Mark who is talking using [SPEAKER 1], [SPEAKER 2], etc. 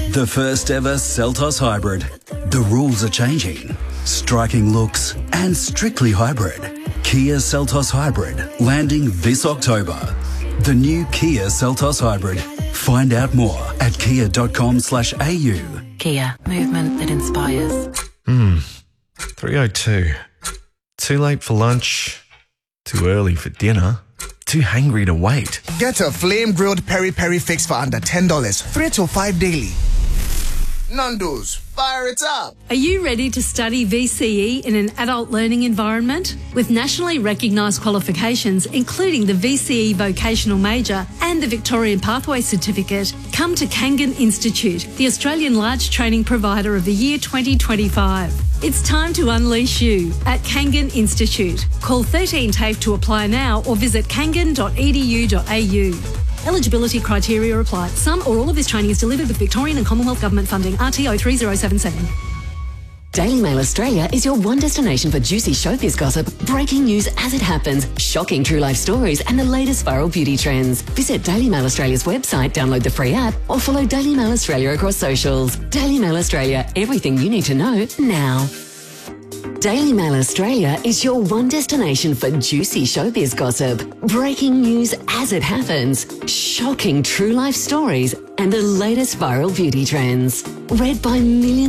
[SPEAKER 1] The first ever Seltos Hybrid. The rules are changing. Striking looks and strictly hybrid. Kia Seltos Hybrid landing this October. The new Kia Seltos Hybrid. Find out more at kia.com/au.
[SPEAKER 2] Kia, movement that inspires.
[SPEAKER 3] 3:02. Too late for lunch. Too early for dinner. Too hangry to wait.
[SPEAKER 4] Get a flame-grilled peri-peri fix for under $10, 3 to 5 daily. Nando's, fire it up!
[SPEAKER 5] Are you ready to study VCE in an adult learning environment? With nationally recognised qualifications, including the VCE Vocational Major and the Victorian Pathway Certificate, come to Kangan Institute, the Australian large training provider of the year 2025. It's time to unleash you at Kangan Institute. Call 13 TAFE to apply now or visit kangan.edu.au. Eligibility criteria apply. Some or all of this training is delivered with Victorian and Commonwealth Government funding. RTO 3077.
[SPEAKER 6] Daily Mail Australia is your one destination for juicy showbiz gossip, breaking news as it happens, shocking true life stories, and the latest viral beauty trends. Visit Daily Mail Australia's website, download the free app, or follow Daily Mail Australia across socials. Daily Mail Australia, everything you need to know now. Daily Mail Australia is your one destination for juicy showbiz gossip, breaking news as it happens, shocking true life stories, and the latest viral beauty trends. Read by millions